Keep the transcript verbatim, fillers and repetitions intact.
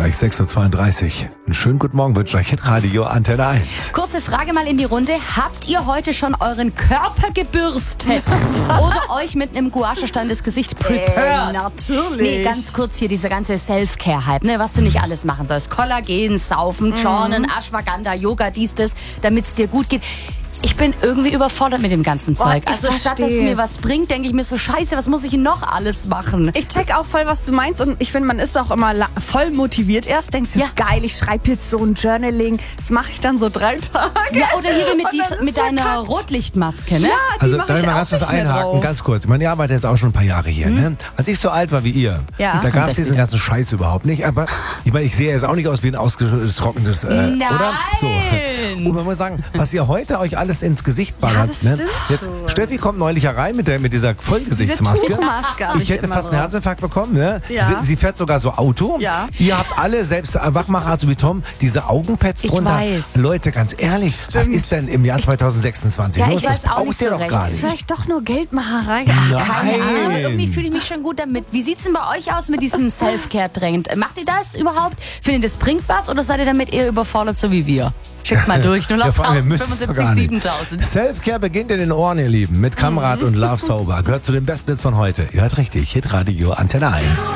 gleich sechs Uhr zweiunddreißig. Einen schönen guten Morgen wünscht euch Hitradio Antenne eins. Kurze Frage mal in die Runde. Habt ihr heute schon euren Körper gebürstet? Oder euch mit einem Gouache-Stein das Gesicht prepared? Äh, natürlich. Nee, ganz kurz hier, dieser ganze Self-Care-Hype, ne, was du nicht alles machen sollst. Kollagen, Saufen, Journen, Ashwagandha, Yoga, dies, das, damit es dir gut geht. Ich bin irgendwie überfordert mit dem ganzen Zeug. ich Also statt dass es versteh's. mir was bringt, denke ich mir so, scheiße, was muss ich noch alles machen? Ich check auch voll, was du meinst, und ich finde, man ist auch immer la- voll motiviert erst. Denkst du, Ja. geil, ich schreibe jetzt so ein Journaling. Das mache ich dann so drei Tage. Ja, oder hier wie mit, Und dies, dann ist mit so deiner kackt. Rotlichtmaske, ne? Ja, die Also mach darf ich ich mal auch ganz kurz nicht mehr einhaken, drauf. ganz kurz. Ich meine, ihr arbeitet jetzt auch schon ein paar Jahre hier. Ne? Als ich so alt war wie ihr, Ja. da Kommt gab es das diesen wieder. ganzen Scheiß überhaupt nicht. Aber ich meine, ich sehe jetzt auch nicht aus wie ein ausgetrocknetes, äh, Nein! oder? So. Und man muss sagen, was ihr heute euch alles ins Gesicht ballert. Ja, das ne? stimmt Jetzt, schon. Steffi kommt neulich herein mit, der, mit dieser Vollgesichtsmaske. Diese Tuchmaske hab Ich ich hätte immer fast einen drauf. Herzinfarkt bekommen. Ne? Ja. Sie, sie fährt sogar so Auto. Ja. Ihr habt alle, selbst äh, Wachmacher, so wie Tom, diese Augenpads Ich drunter. weiß. Leute, ganz ehrlich, was ist denn im Jahr zweitausendsechsundzwanzig? Ja, los? ich weiß das auch braucht nicht ihr so doch recht. gar Ist nicht. vielleicht doch nur Geldmacherei. Nein. Keine Ahnung, aber irgendwie fühle ich mich schon gut damit. Wie sieht's denn bei euch aus mit diesem Self-Care-Trend? Macht ihr das überhaupt? Findet ihr, das bringt was oder seid ihr damit eher überfordert, so wie wir? Schickt mal durch, null Ja, auf vor allem, ihr tausend, müsst es doch fünfundsiebzig, gar nicht. siebentausend. Selfcare beginnt in den Ohren, ihr Lieben. Mit Kamerad und Love Sober. Gehört zu den besten Hits von heute. Ihr hört richtig, Hitradio Antenne eins.